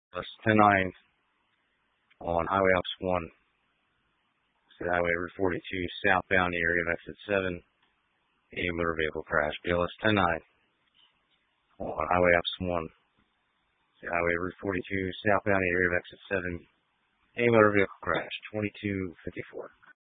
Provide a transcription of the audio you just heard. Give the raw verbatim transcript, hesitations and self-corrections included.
Plus ten nine on Highway Ops one. Highway Route forty-two, southbound area of exit seven. A motor vehicle crash. B L S ten nine on Highway Ops one. Highway Route forty-two, southbound area of exit seven. A motor vehicle crash. twenty-two fifty-four.